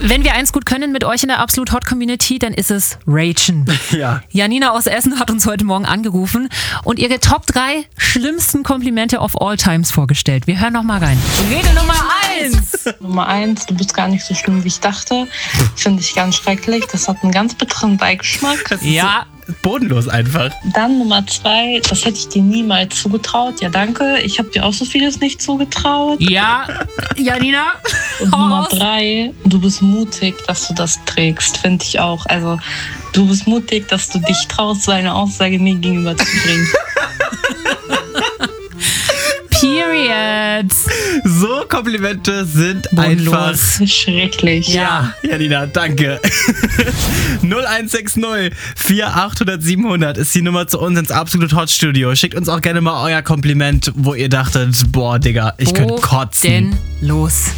Wenn wir eins gut können mit euch in der Absolut Hot Community, dann ist es Ragen. Ja. Janina aus Essen hat uns heute Morgen angerufen und ihre Top 3 schlimmsten Komplimente of all times vorgestellt. Wir hören noch mal rein. Rede Nummer 1. Nummer 1, du bist gar nicht so schlimm, wie ich dachte. Finde ich ganz schrecklich. Das hat einen ganz bitteren Beigeschmack. Ja. Bodenlos einfach. Dann Nummer 2, das hätte ich dir niemals zugetraut. Ja, danke. Ich habe dir auch so vieles nicht zugetraut. Ja, Janina. Und Nummer raus. 3, du bist mutig, dass du das trägst. Finde ich auch. Also, du bist mutig, dass du dich traust, so eine Aussage mir gegenüber zu bringen. Period. So Komplimente sind Bodenlos. einfach... Schrecklich. Ja. Janina, danke. 0160 4800 700 ist die Nummer zu uns ins Absolut Hot Studio. Schickt uns auch gerne mal euer Kompliment, wo ihr dachtet, boah, Digga, ich könnte kotzen. Denn los.